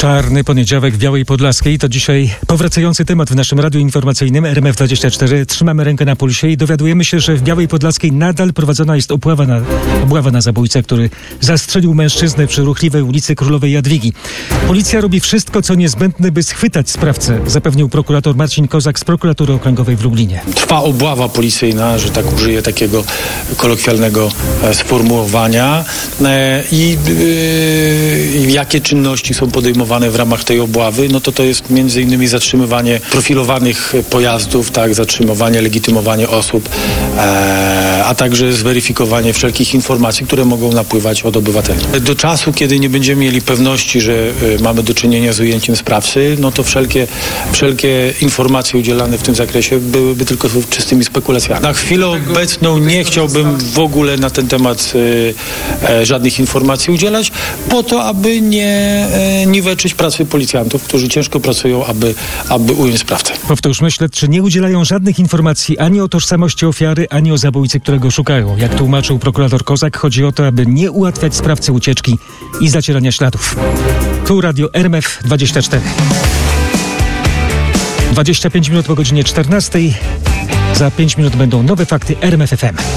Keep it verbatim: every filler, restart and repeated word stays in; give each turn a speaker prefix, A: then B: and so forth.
A: Czarny poniedziałek w Białej Podlaskiej to dzisiaj powracający temat w naszym radiu informacyjnym R M F dwadzieścia cztery. Trzymamy rękę na pulsie i dowiadujemy się, że w Białej Podlaskiej nadal prowadzona jest obława na, obława na zabójcę, który zastrzelił mężczyznę przy ruchliwej ulicy Królowej Jadwigi. Policja robi wszystko, co niezbędne, by schwytać sprawcę, zapewnił prokurator Marcin Kozak z prokuratury okręgowej w Lublinie.
B: Trwa obława policyjna, że tak użyję takiego kolokwialnego e, sformułowania e, i e, jakie czynności są podejmowane w ramach tej obławy, no to to jest między innymi zatrzymywanie profilowanych pojazdów, tak, zatrzymywanie, legitymowanie osób, e, a także zweryfikowanie wszelkich informacji, które mogą napływać od obywateli. Do czasu, kiedy nie będziemy mieli pewności, że e, mamy do czynienia z ujęciem sprawcy, no to wszelkie, wszelkie informacje udzielane w tym zakresie byłyby tylko czystymi spekulacjami. Na chwilę obecną nie chciałbym w ogóle na ten temat e, e, żadnych informacji udzielać, po to, aby nie, e, niweczyć pracy policjantów, którzy ciężko pracują, aby, aby ująć sprawcę.
A: Powtórzmy, śledczy nie udzielają żadnych informacji ani o tożsamości ofiary, ani o zabójcy, którego szukają. Jak tłumaczył prokurator Kozak, chodzi o to, aby nie ułatwiać sprawcy ucieczki i zacierania śladów. Tu Radio R M F dwadzieścia cztery. dwadzieścia pięć minut po godzinie czternastej. Za pięć minut będą nowe fakty R M F F M.